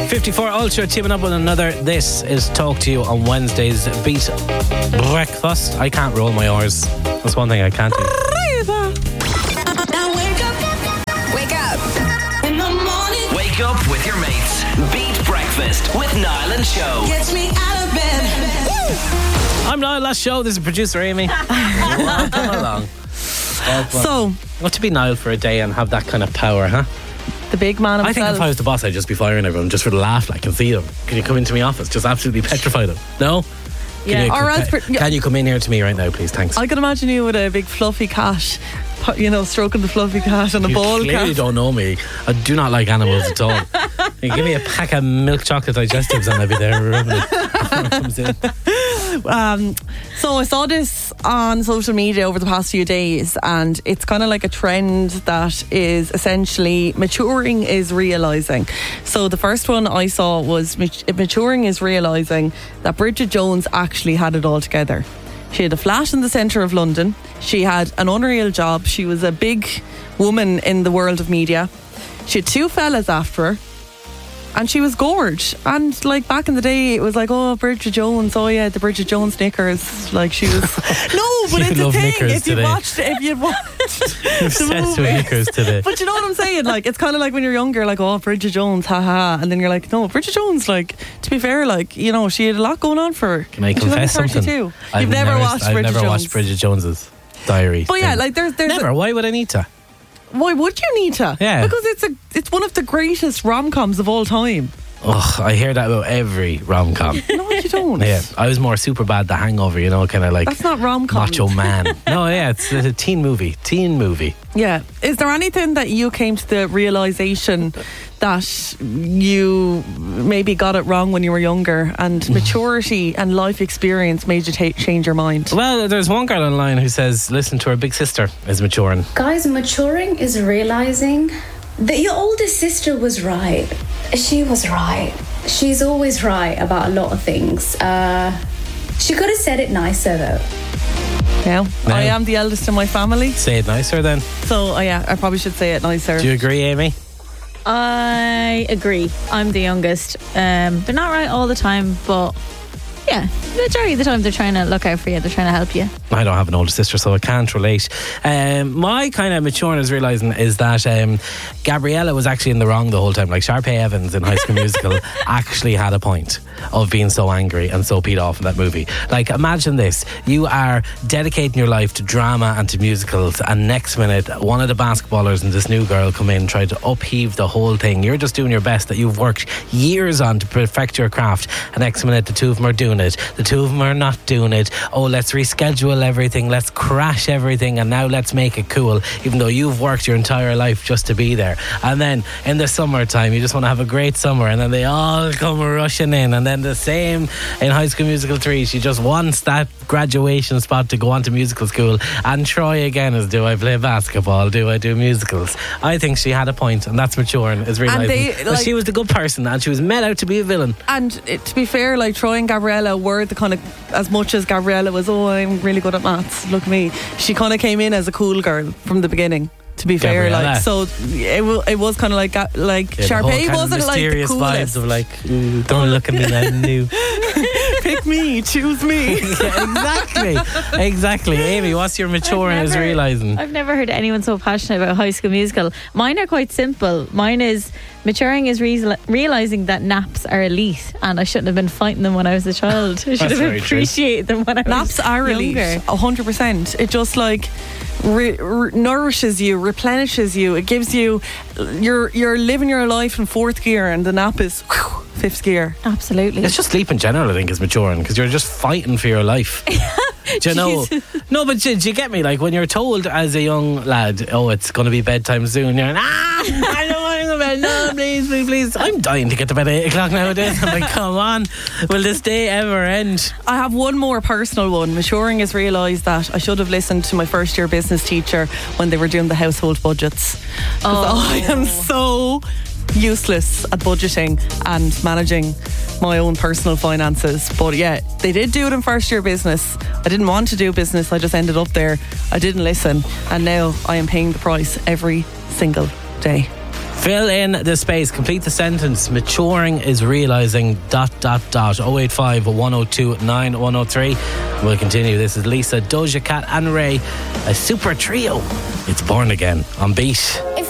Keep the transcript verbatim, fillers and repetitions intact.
fifty-four Ultra teaming up with another. This is Talk to You on Wednesday's Beat Breakfast. I can't roll my R's. That's one thing I can't do. Now wake up. Wake up. In the morning. Wake up with your mates. Beat Breakfast with Niall and Show. Gets me out of bed. Woo! I'm Niall, last show. This is producer Amy. Welcome along. So, what to be Niall for a day and have that kind of power, huh? the big man himself. I think if I was the boss, I'd just be firing everyone just for the laugh. Like, and see them. Can you come into my office? Just absolutely petrify them. No? Can Yeah, you, or can, else per- can, can you come in here to me right now, please? Thanks. I can imagine you with a big fluffy cat, you know, stroking the fluffy cat and a You ball clearly cat. don't know me. I do not like animals at all. You give me a pack of milk chocolate digestives and I'll be there rubbing it before it comes in. Um, so I saw this on social media over the past few days, and it's kind of like a trend that is essentially maturing is realising. So the first one I saw was mat- maturing is realising that Bridget Jones actually had it all together. She had a flat in the centre of London. She had an unreal job. She was a big woman in the world of media. She had two fellas after her. And she was gorge. And like back in the day, it was like, oh, Bridget Jones. Oh yeah, the Bridget Jones knickers. Like she was. No, but You it's a love thing. knickers If you today. watched, if you watched the Obsessed with movie. knickers today. But you know what I'm saying? Like it's kind of like when you're younger, like oh, Bridget Jones, haha, and then you're like, no, Bridget Jones. Like to be fair, like you know, she had a lot going on for her. Can I And she was confess only something? thirty-two. I've You've never, watched I've Bridget never Jones. watched Bridget Jones's diary. But yeah, thing. like there's there's never. Why would I need to? why would you need to? Yeah. Because it's a it's one of the greatest rom coms of all time. Ugh, I hear that about every rom com. No, you don't. Yeah, I was more super bad. The Hangover, you know, kind of like That's not rom com. macho man. No, yeah, it's a teen movie. Teen movie. Yeah. Is there anything that you came to the realisation that you maybe got it wrong when you were younger and maturity and life experience made you ta- change your mind? Well, there's one girl online who says, listen to her big sister is maturing. Guys, maturing is realizing that your older sister was right. She was right. She's always right about a lot of things. Uh, she could have said it nicer though. Yeah. No. I am the eldest in my family, Say it nicer then. so uh, yeah, I probably should say it nicer. Do you agree, Amy? I agree. I'm the youngest. Um, they're not right all the time, but yeah, majority of the time they're trying to look out for you. They're trying to help you. I don't have an older sister, so I can't relate. Um, my kind of maturing is realising is that um, Gabriella was actually in the wrong the whole time. Like Sharpay Evans in High School Musical actually had a point of being so angry and so peed off in that movie. Like, imagine this. You are dedicating your life to drama and to musicals, and next minute, one of the basketballers and this new girl come in and try to upheave the whole thing. You're just doing your best that you've worked years on to perfect your craft, and next minute, the two of them are doing it. The two of them are not doing it. Oh, let's reschedule everything. Let's crash everything, and now let's make it cool, even though you've worked your entire life just to be there. And then in the summertime, you just want to have a great summer, and then they all come rushing in, and then the same in High School Musical three. She just wants that graduation spot to go on to musical school and try again as, do I play basketball? Do I do musicals? I think she had a point, and that's maturing, is realising they, that like- she was the good person and she was made out to be a villain. And it, to be fair, like Troy and Gabriella were the kind of, as much as Gabriella was, oh, I'm really good at maths, look at me. She kind of came in as a cool girl from the beginning. To be fair, Gabriella. like so, it, w- it was kind of like ga- like Yeah, the whole Sharpay kind of wasn't like the mysterious coolest. vibes of like, ooh, don't look at me like new. Pick me, choose me. Yeah, exactly, exactly. Amy, what's your maturing is never- realising? I've never heard anyone so passionate about High School Musical. Mine are quite simple. Mine is maturing is re- realising that naps are elite, and I shouldn't have been fighting them when I was a child. I should That's have very true. appreciated them when I was Naps are elite, younger. a hundred percent. It just like re- re- nourishes you, replenishes you. It gives you, you're you're living your life in fourth gear, and the nap is whew, fifth gear. Absolutely. It's just sleep in general, I think, is maturing, because you're just fighting for your life. Do you know? No, but do, do you get me? Like, when you're told as a young lad, oh, it's going to be bedtime soon, you're like, ah, I don't want to go to bed. No, please, please, please. I'm dying to get to bed at eight o'clock nowadays. I'm like, come on, will this day ever end? I have one more personal one. Maturing is realised that I should have listened to my first year business teacher when they were doing the household budgets. 'Cause Oh. I am so useless at budgeting and managing my own personal finances. But yeah, they did do it in first year business. I didn't want to do business. I just ended up there. I didn't listen. And now I am paying the price every single day. Fill in the space. Complete the sentence. Maturing is realising dot dot dot. oh eight five, one oh two, nine one oh three. We'll continue. This is Lisa, Doja Cat and Ray. A super trio. It's Born Again on Beat. If